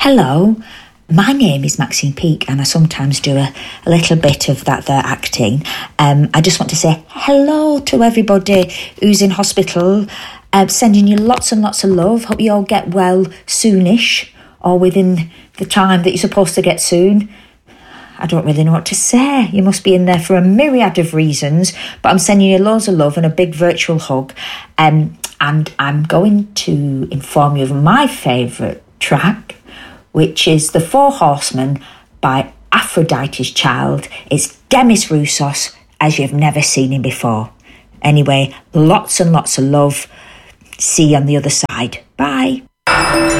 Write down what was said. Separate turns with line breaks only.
Hello, my name is Maxine Peake and I sometimes do a little bit of that there acting. I just want to say hello to everybody who's in hospital, sending you lots and lots of love. Hope you all get well soonish or within the time that you're supposed to get soon. I don't really know what to say. You must be in there for a myriad of reasons, but I'm sending you loads of love and a big virtual hug. And I'm going to inform you of my favourite track, which is The Four Horsemen by Aphrodite's Child. It's Demis Roussos as you've never seen him before. Anyway, lots and lots of love. See you on the other side. Bye.